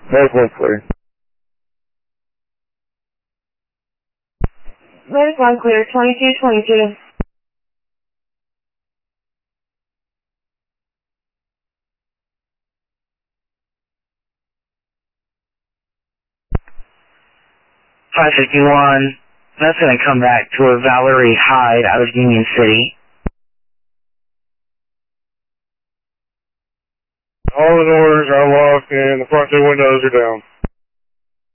Northwest clear. Northwest clear, 2222. $551. That's going to come back to a Valerie Hyde out of Union City. All the doors are locked and the front two windows are down.